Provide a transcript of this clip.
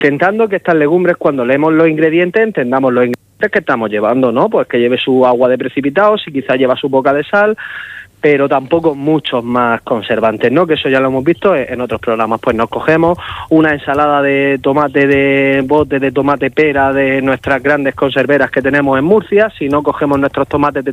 intentando que estas legumbres, cuando leemos los ingredientes, entendamos los ingredientes que estamos llevando, ¿no? Pues que lleve su agua de precipitado, si quizás lleva su poca de sal, pero tampoco muchos más conservantes, ¿no? Que eso ya lo hemos visto en otros programas. Pues nos cogemos una ensalada de tomate de bote, de tomate pera, de nuestras grandes conserveras que tenemos en Murcia. Si no cogemos nuestros tomates de